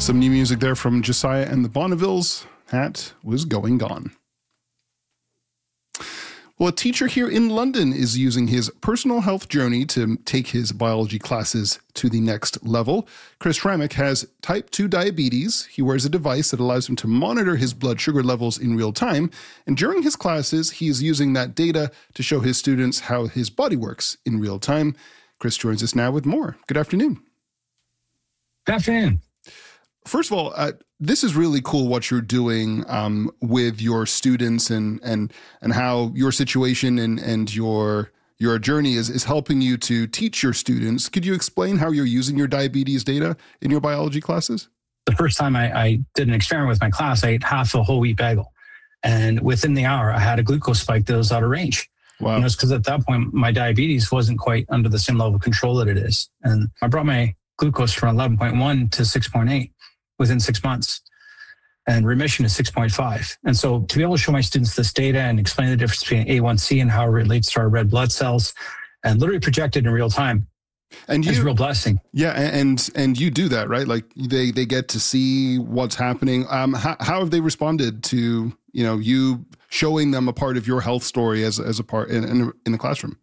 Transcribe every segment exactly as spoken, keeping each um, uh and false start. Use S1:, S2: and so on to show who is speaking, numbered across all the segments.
S1: Some new music there from Josiah and the Bonnevilles. That was Going Gone. Well, a teacher here in London is using his personal health journey to take his biology classes to the next level. Chris Schrammick has type two diabetes. He wears a device that allows him to monitor his blood sugar levels in real time. And during his classes, he is using that data to show his students how his body works in real time. Chris joins us now with more. Good afternoon.
S2: Good afternoon.
S1: First of all, uh, this is really cool what you're doing um, with your students and and and how your situation and and your your journey is is helping you to teach your students. Could you explain how you're using your diabetes data in your biology classes?
S2: The first time I, I did an experiment with my class, I ate half a whole wheat bagel, and within the hour, I had a glucose spike that was out of range.
S1: Wow!
S2: And it was because at that point, my diabetes wasn't quite under the same level of control that it is, and I brought my glucose from eleven point one to six point eight. Within six months, and remission is six point five. And so to be able to show my students this data and explain the difference between A one C and how it relates to our red blood cells and literally project it in real time
S1: and you,
S2: is a real blessing.
S1: Yeah, and and you do that, right? Like they, they get to see what's happening. Um, how, how have they responded to, you know, you showing them a part of your health story as, as a part in, in, in the classroom?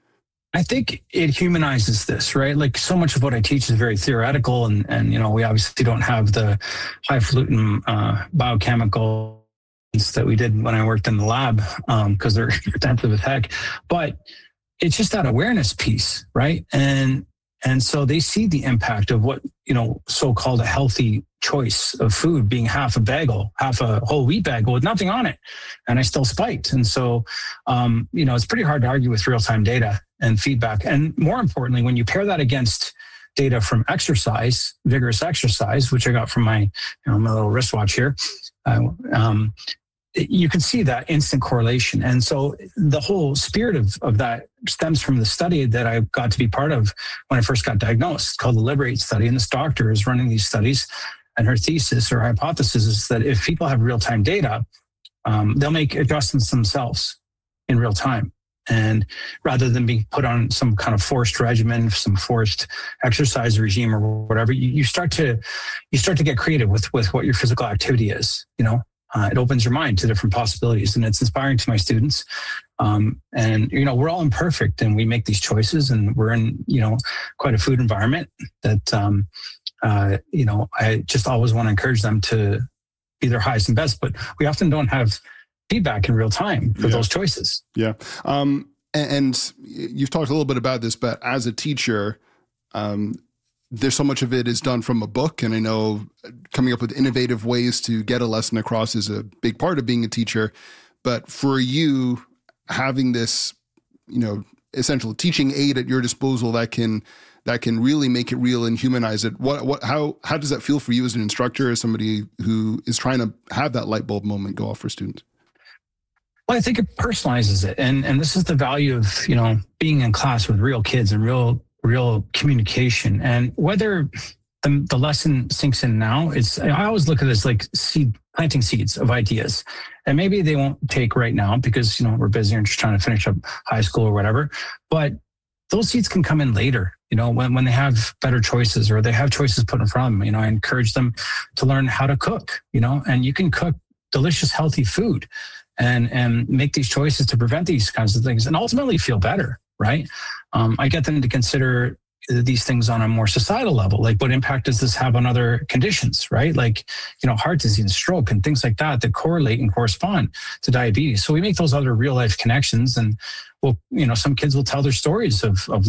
S2: I think it humanizes this, right? Like so much of what I teach is very theoretical, and, and you know, we obviously don't have the highfalutin uh, biochemical that we did when I worked in the lab because um, they're expensive as heck. But it's just that awareness piece, right? And and so they see the impact of what, you know, so-called a healthy choice of food being half a bagel, half a whole wheat bagel with nothing on it, and I still spiked. And so, um, you know, it's pretty hard to argue with real-time data and feedback. And more importantly, when you pair that against data from exercise, vigorous exercise, which I got from my, you know, my little wristwatch here, uh, um, you can see that instant correlation. And so the whole spirit of, of that stems from the study that I got to be part of when I first got diagnosed. It's called the Liberate study. And this doctor is running these studies. And her thesis or hypothesis is that if people have real-time data, um, they'll make adjustments themselves in real time. And rather than being put on some kind of forced regimen, some forced exercise regime or whatever, you, you start to you start to get creative with with what your physical activity is. You know, uh, it opens your mind to different possibilities, and it's inspiring to my students. Um, and you know, we're all imperfect, and we make these choices, and we're in you know quite a food environment that um, uh, you know I just always want to encourage them to be their highest and best, but we often don't have feedback in real time for
S1: yeah.
S2: those choices.
S1: Yeah. Um, and, and you've talked a little bit about this, but as a teacher, um, there's so much of it is done from a book. And I know coming up with innovative ways to get a lesson across is a big part of being a teacher. But for you, having this, you know, essential teaching aid at your disposal that can that can really make it real and humanize it. What, what, how, how does that feel for you as an instructor, as somebody who is trying to have that light bulb moment go off for students?
S2: Well, I think it personalizes it. And and this is the value of, you know, being in class with real kids and real, real communication. And whether the, the lesson sinks in now, it's, I always look at this like seed, planting seeds of ideas. And maybe they won't take right now because, you know, we're busy and just trying to finish up high school or whatever. But those seeds can come in later, you know, when, when they have better choices or they have choices put in front of them. You know, I encourage them to learn how to cook, you know, and you can cook delicious, healthy food. And and make these choices to prevent these kinds of things and ultimately feel better, right? Um, I get them to consider these things on a more societal level. Like what impact does this have on other conditions, right? Like, you know, heart disease, stroke, and things like that that correlate and correspond to diabetes. So we make those other real life connections and, well, you know, some kids will tell their stories of, of